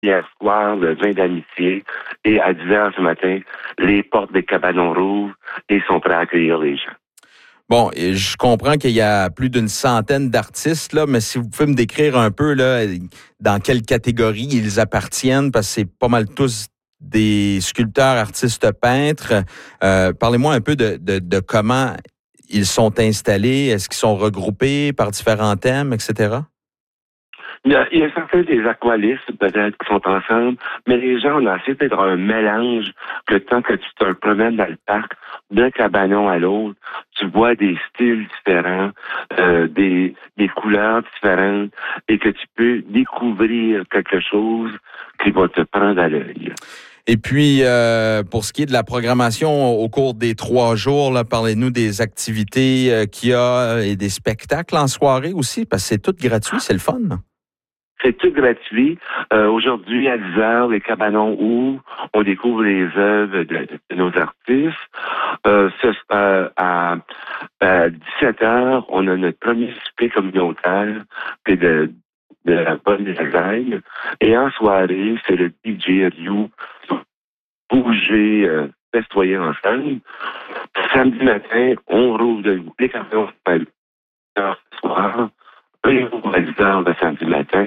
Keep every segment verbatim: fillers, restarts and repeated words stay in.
hier soir, le vin d'amitié, et à dix heures ce matin, les portes des cabanons rouvrent et sont prêts à accueillir les gens. Bon, et je comprends qu'il y a plus d'une centaine d'artistes, là, mais si vous pouvez me décrire un peu là, dans quelle catégorie ils appartiennent, parce que c'est pas mal tous des sculpteurs, artistes, peintres. Euh, parlez-moi un peu de, de, de comment ils sont installés, est-ce qu'ils sont regroupés par différents thèmes, et cetera? Il y a, il y a certains des aqualistes, peut-être, qui sont ensemble, mais les gens, on a essayé d'être un mélange que tant que tu te promènes dans le parc, d'un cabanon à l'autre, tu vois des styles différents, euh, des, des couleurs différentes, et que tu peux découvrir quelque chose qui va te prendre à l'œil. Et puis, euh, pour ce qui est de la programmation au cours des trois jours, là, parlez-nous des activités euh, qu'il y a et des spectacles en soirée aussi, parce que c'est tout gratuit, c'est le fun. C'est tout gratuit. Euh, aujourd'hui, à dix heures, les cabanons ouvrent. On découvre les œuvres de, de nos artistes. Euh, ce, euh, à, à dix-sept heures, on a notre premier souper communautaire puis de, de la bonne lasagne. Et en soirée, c'est le D J Ryu bouger, euh, festoyer ensemble. Samedi matin, on rouvre de, les cabanons à dix heures ce soir. Eux, à dix heures le samedi matin.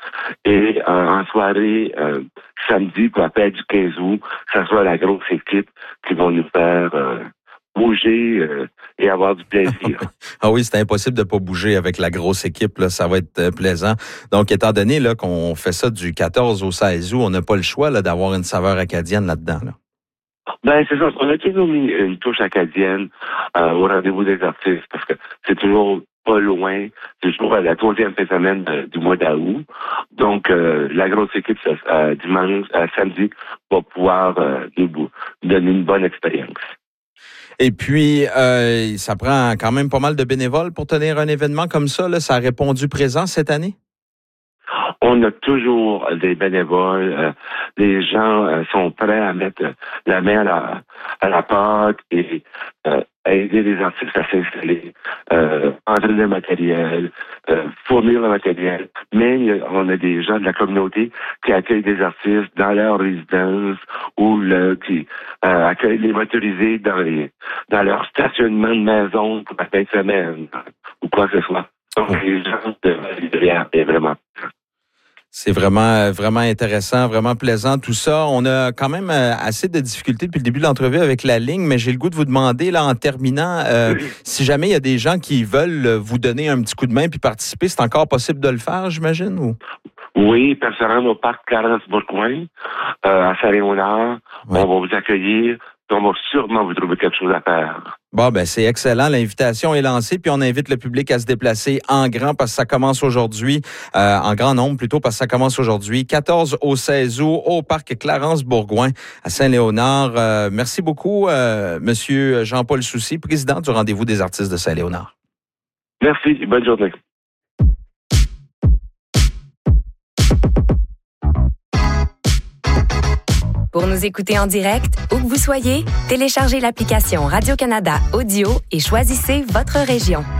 Et euh, en soirée, euh, samedi, pour la fête du quinze août, ça sera la grosse équipe qui va nous faire euh, bouger euh, et avoir du plaisir. Ah oui, c'est impossible de pas bouger avec la grosse équipe, là, ça va être euh, plaisant. Donc, étant donné là, qu'on fait ça du quatorze au seize août, on n'a pas le choix là, d'avoir une saveur acadienne là-dedans. Là. Ben, c'est ça. On a toujours mis une touche acadienne euh, au rendez-vous des artistes parce que c'est toujours pas loin. C'est toujours à la troisième semaine de, du mois d'août. Donc, euh, la grosse équipe, euh, dimanche, euh, samedi, va pouvoir euh, nous donner une bonne expérience. Et puis, euh, ça prend quand même pas mal de bénévoles pour tenir un événement comme ça. Là. Ça a répondu présent cette année? On a toujours des bénévoles. Euh, les gens euh, sont prêts à mettre la main à la, à la pâte et euh, aider les artistes à s'installer, euh, entrer le matériel, euh, fournir le matériel. Mais on a des gens de la communauté qui accueillent des artistes dans leur résidence ou le, qui euh, accueillent les motorisés dans, les, dans leur stationnement de maison pour la fin de semaine ou quoi que ce soit. Donc, les gens de Rivière est vraiment... C'est vraiment, vraiment intéressant, vraiment plaisant tout ça. On a quand même assez de difficultés depuis le début de l'entrevue avec la ligne, mais j'ai le goût de vous demander, là, en terminant, euh, oui. si jamais il y a des gens qui veulent vous donner un petit coup de main puis participer, c'est encore possible de le faire, j'imagine? Ou? Oui, personne au parc Clarence-Bourgoin, euh, à Saint-Léonard. Oui. On va vous accueillir. On va sûrement vous trouver quelque chose à faire. Bon, ben c'est excellent. L'invitation est lancée, puis on invite le public à se déplacer en grand parce que ça commence aujourd'hui, euh, en grand nombre plutôt, parce que ça commence aujourd'hui, quatorze au seize août, au parc Clarence-Bourgoin à Saint-Léonard. Euh, merci beaucoup, euh, Monsieur Jean-Paul Soucy, président du Rendez-vous des artistes de Saint-Léonard. Merci, bonne journée. Pour nous écouter en direct, où que vous soyez, téléchargez l'application Radio-Canada Audio et choisissez votre région.